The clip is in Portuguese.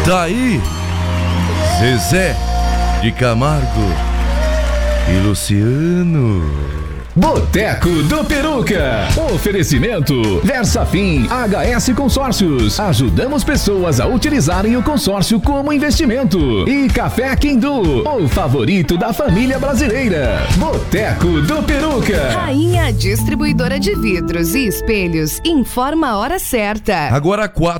Daí, Zezé de Camargo e Luciano. Boteco do Peruca. Oferecimento Versafin HS Consórcios. Ajudamos pessoas a utilizarem o consórcio como investimento. E Café Quindu, o favorito da família brasileira. Boteco do Peruca. Rainha Distribuidora de Vidros e Espelhos informa a hora certa. Agora 4